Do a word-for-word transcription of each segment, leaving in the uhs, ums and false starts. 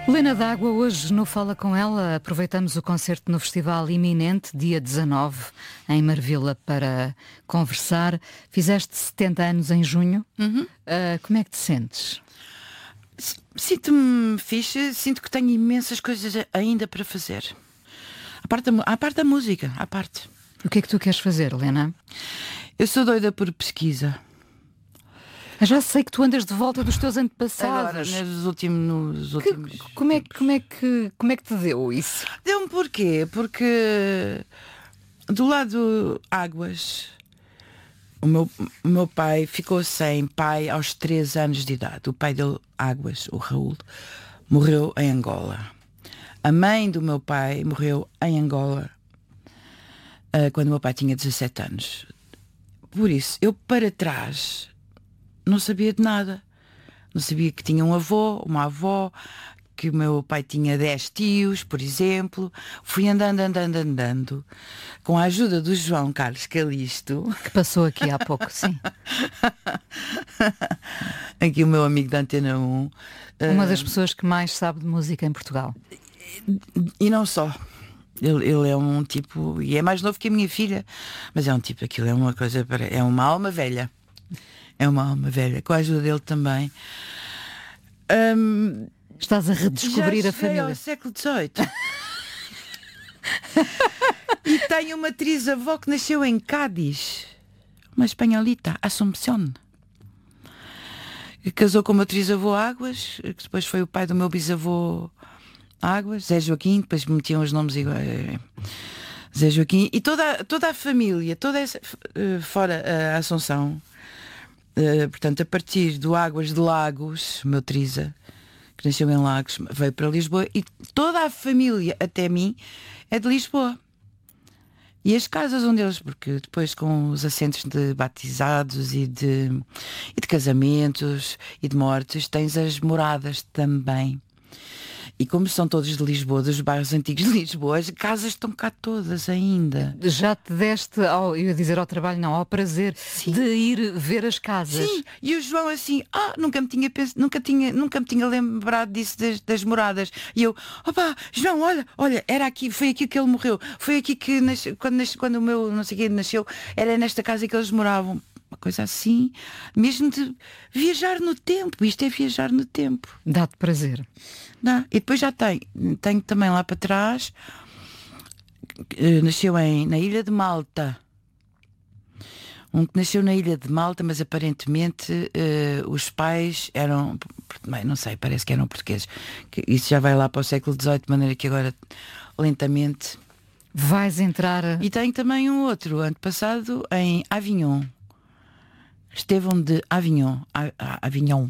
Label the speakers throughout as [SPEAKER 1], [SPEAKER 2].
[SPEAKER 1] Helena D'Água, hoje no Fala Com Ela, aproveitamos o concerto no festival iminente, dia dezanove, em Marvila, para conversar. Fizeste setenta anos em junho.
[SPEAKER 2] Uhum.
[SPEAKER 1] Uh, como é que te sentes?
[SPEAKER 2] Sinto-me fixe, sinto que tenho imensas coisas ainda para fazer. À parte da, à parte da música, à parte.
[SPEAKER 1] O que é que tu queres fazer, Helena?
[SPEAKER 2] Eu sou doida por pesquisa.
[SPEAKER 1] Eu já sei que tu andas de volta dos teus antepassados.
[SPEAKER 2] Agora, nos últimos, nos últimos
[SPEAKER 1] que, como, é, como, é que, como é que te deu isso?
[SPEAKER 2] Deu-me porquê? Porque do lado Águas, o meu, o meu pai ficou sem pai aos três anos de idade. O pai dele, Águas, o Raul, morreu em Angola. A mãe do meu pai morreu em Angola uh, quando o meu pai tinha dezassete anos. Por isso, eu para trás não sabia de nada. Não sabia que tinha um avô, uma avó, que o meu pai tinha dez tios, por exemplo. Fui andando, andando, andando, com a ajuda do João Carlos Calisto.
[SPEAKER 1] Que passou aqui há pouco, sim.
[SPEAKER 2] Aqui o meu amigo da Antena um.
[SPEAKER 1] Uma das pessoas que mais sabe de música em Portugal.
[SPEAKER 2] E não só. Ele, ele é um tipo, e é mais novo que a minha filha, mas é um tipo, aquilo é uma coisa, para, é uma alma velha. É uma alma velha, com a ajuda dele também. Um,
[SPEAKER 1] Estás a redescobrir
[SPEAKER 2] já
[SPEAKER 1] a família.
[SPEAKER 2] Ao século dezoito. E tenho uma trisavó que nasceu em Cádiz, uma espanholita, Assumpción, que casou com o meu trisavô Águas, que depois foi o pai do meu bisavô Águas, Zé Joaquim, depois metiam os nomes iguais. Zé Joaquim, e toda, toda a família, toda essa, fora a Assunção. Uh, portanto, a partir do Águas de Lagos, o meu Trisa, que nasceu em Lagos, veio para Lisboa, e toda a família, até mim, é de Lisboa. E as casas onde eles, porque depois com os assentos de batizados e de, e de casamentos e de mortes, tens as moradas também. E como são todos de Lisboa, dos bairros antigos de Lisboa, as casas estão cá todas ainda.
[SPEAKER 1] Já te deste, ao, eu ia dizer ao trabalho, não, ao prazer, sim, de ir ver as casas.
[SPEAKER 2] Sim, e o João assim, ah, nunca me tinha pensado, nunca tinha, nunca me tinha lembrado disso das, das moradas. E eu, opá, João, olha, olha, era aqui, foi aqui que ele morreu, foi aqui que nasce, quando, nasce, quando o meu não sei quem nasceu, era nesta casa que eles moravam. Uma coisa assim, mesmo de viajar no tempo. Isto é viajar no tempo.
[SPEAKER 1] Dá-te prazer.
[SPEAKER 2] Dá. E depois já tenho, tenho também lá para trás, nasceu em, na Ilha de Malta. Um que nasceu na Ilha de Malta, mas aparentemente uh, os pais eram, bem, não sei, parece que eram portugueses. Isso já vai lá para o século dezoito, de maneira que agora lentamente
[SPEAKER 1] vais entrar.
[SPEAKER 2] E tenho também um outro antepassado em Avignon. Estevão de Avignon. A, a, Avignon.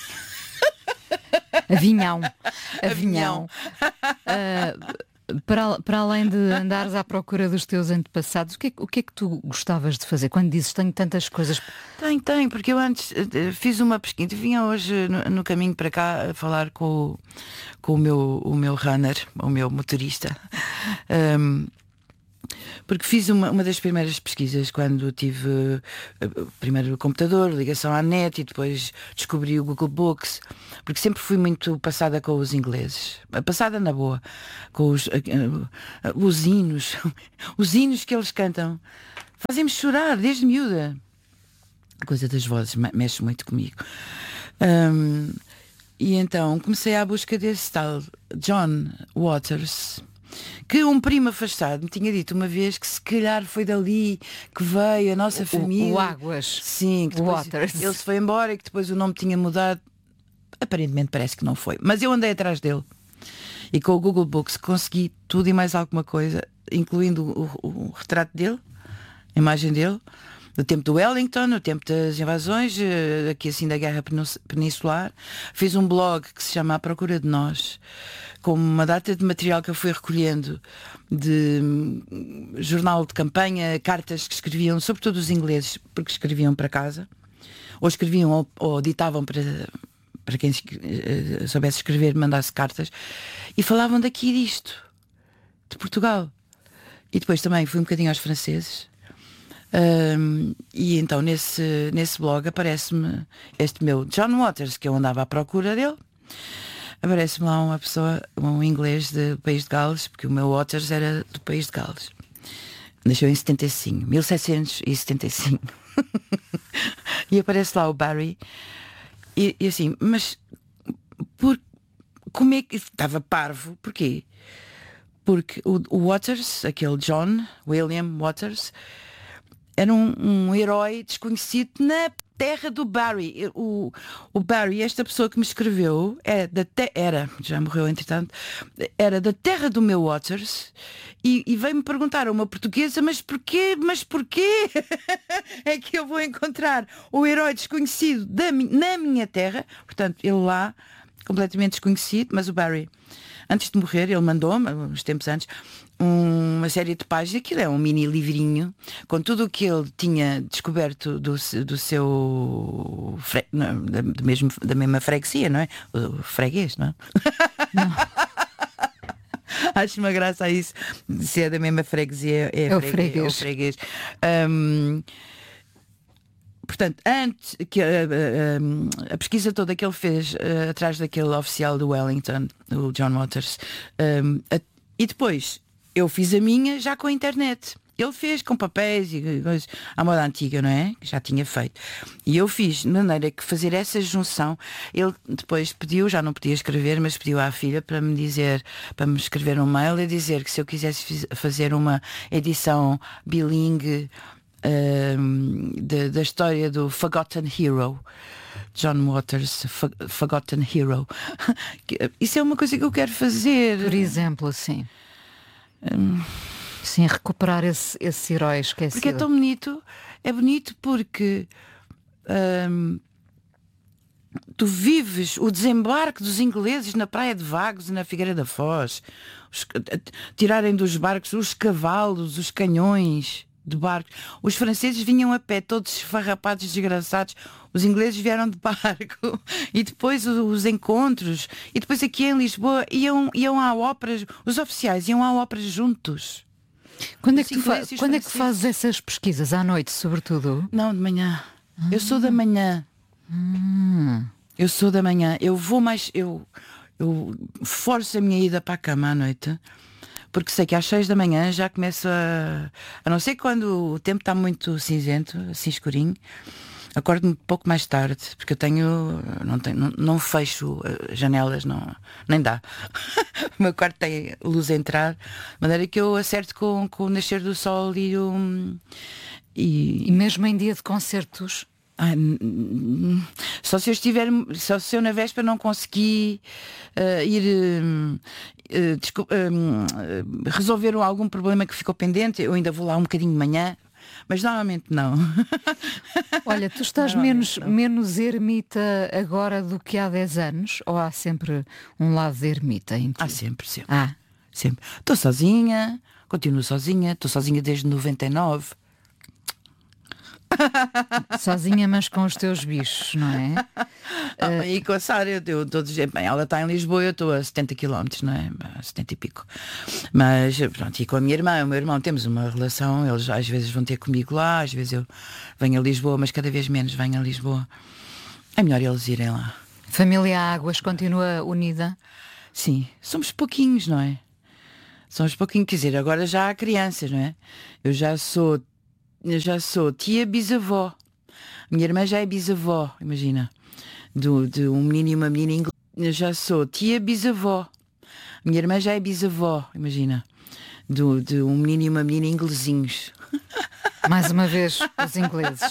[SPEAKER 1] Avinhão. Avinhão. Uh, para, para além de andares à procura dos teus antepassados, o que, é, o que é que tu gostavas de fazer? Quando dizes tenho tantas coisas.
[SPEAKER 2] Tenho, tenho, porque eu antes uh, fiz uma pesquisa. Vinha hoje no, no caminho para cá a falar com, o, com o, meu, o meu runner, o meu motorista. Um, Porque fiz uma, uma das primeiras pesquisas quando tive uh, primeiro o computador, ligação à net, e depois descobri o Google Books, porque sempre fui muito passada com os ingleses, passada na boa, com os, uh, uh, os hinos, os hinos que eles cantam, fazem-me chorar desde miúda. A coisa das vozes mexe muito comigo. Um, e então comecei à busca desse tal John Waters, que um primo afastado me tinha dito uma vez que se calhar foi dali que veio a nossa
[SPEAKER 1] o,
[SPEAKER 2] família.
[SPEAKER 1] O Águas.
[SPEAKER 2] Sim, que depois
[SPEAKER 1] Waters.
[SPEAKER 2] Ele se foi embora e que depois o nome tinha mudado. Aparentemente parece que não foi. Mas eu andei atrás dele. E com o Google Books consegui tudo e mais alguma coisa, incluindo o, o, o retrato dele, a imagem dele, no tempo do Wellington, no tempo das invasões, aqui assim da Guerra Peninsular. Fiz um blog que se chama À Procura de Nós, com uma data de material que eu fui recolhendo de jornal de campanha, cartas que escreviam, sobretudo os ingleses, porque escreviam para casa, ou escreviam ou, ou ditavam para, para quem soubesse escrever, mandasse cartas, e falavam daqui disto, de Portugal. E depois também fui um bocadinho aos franceses. Um, e então nesse, nesse blog aparece-me este meu John Waters, que eu andava à procura dele. aparece-me lá uma pessoa, um inglês do país de Gales, porque o meu Waters era do país de Gales. Nasceu em setenta e cinco, mil setecentos e setenta e cinco. E aparece lá o Barry. E, e assim, mas por, como é que estava parvo? Porquê? Porque o, o Waters, aquele John William Waters, era um, um herói desconhecido na terra do Barry. O, o Barry, esta pessoa que me escreveu, é da te era, já morreu entretanto, era da terra do meu Waters e, e veio-me perguntar a uma portuguesa, mas porquê, mas porquê é que eu vou encontrar o herói desconhecido da, na minha terra? Portanto, ele lá, completamente desconhecido, mas o Barry, antes de morrer, ele mandou-me, uns tempos antes, uma série de páginas, aquilo é um mini livrinho com tudo o que ele tinha descoberto do, do seu fre, não, da, do mesmo, da mesma freguesia, não é? O freguês, não é? Não. Acho uma graça a isso. Se é da mesma freguesia, é,
[SPEAKER 1] é, o,
[SPEAKER 2] freguês,
[SPEAKER 1] freguês.
[SPEAKER 2] é o freguês. Um, Portanto, antes que a, a, a pesquisa toda que ele fez uh, atrás daquele oficial do Wellington, o John Waters, um, a, e depois eu fiz a minha já com a internet. Ele fez com papéis e coisas à moda antiga, não é? Que já tinha feito. E eu fiz de maneira que fazer essa junção. Ele depois pediu, já não podia escrever, mas pediu à filha para me dizer, para me escrever um mail e dizer que se eu quisesse fazer uma edição bilingue Um, de, da história do Forgotten Hero, John Waters, Forgotten Hero. Isso é uma coisa que eu quero fazer.
[SPEAKER 1] Por exemplo, sim. Um, sim, recuperar esse, esse herói esquecido.
[SPEAKER 2] Porque é tão bonito. É bonito porque um, tu vives o desembarque dos ingleses na Praia de Vagos e na Figueira da Foz, os, tirarem dos barcos os cavalos, os canhões de barco. Os franceses vinham a pé, todos esfarrapados, desgraçados. Os ingleses vieram de barco. E depois os encontros. E depois aqui em Lisboa iam, iam à ópera. Os oficiais iam à ópera juntos.
[SPEAKER 1] Quando é que, tu fa quando é que fazes essas pesquisas? À noite, sobretudo?
[SPEAKER 2] Não, de manhã. Ah. Eu sou da manhã.
[SPEAKER 1] Hum.
[SPEAKER 2] Eu sou da manhã. Eu vou mais... Eu, eu forço a minha ida para a cama à noite. Porque sei que às seis da manhã já começo a... A não ser quando o tempo está muito cinzento, assim escurinho, acordo-me um pouco mais tarde, porque eu tenho... Não, tenho, não, não fecho janelas, não, nem dá. O meu quarto tem luz a entrar, de maneira que eu acerto com, com o nascer do sol e o...
[SPEAKER 1] E, e mesmo em dia de concertos...
[SPEAKER 2] Ai, só se eu estiver, só se eu na véspera não consegui uh, ir uh, uh, uh, resolver algum problema que ficou pendente, eu ainda vou lá um bocadinho de manhã, mas normalmente não.
[SPEAKER 1] Olha, tu estás menos, menos ermita agora do que há dez anos? Ou há sempre um lado de ermita em ti?
[SPEAKER 2] Há sempre, sempre.
[SPEAKER 1] Ah.
[SPEAKER 2] Sempre. Estou sozinha, continuo sozinha, estou sozinha desde noventa e nove.
[SPEAKER 1] Sozinha, mas com os teus bichos, não é?
[SPEAKER 2] Ah, uh... E com a Sara, eu, eu tô, bem, ela está em Lisboa, eu estou a setenta quilómetros, não é? A setenta e pico. Mas pronto, e com a minha irmã, o meu irmão, temos uma relação, eles às vezes vão ter comigo lá, às vezes eu venho a Lisboa, mas cada vez menos venho a Lisboa. É melhor eles irem lá.
[SPEAKER 1] Família Águas continua unida?
[SPEAKER 2] Sim, somos pouquinhos, não é? Somos pouquinhos, quer dizer, agora já há crianças, não é? Eu já sou Eu já sou tia bisavó. Minha irmã já é bisavó, imagina. Do, de um menino e uma menina inglesa. Eu já sou tia bisavó. Minha irmã já é bisavó, imagina. Do, de um menino e uma menina inglesinhos.
[SPEAKER 1] Mais uma vez, os ingleses.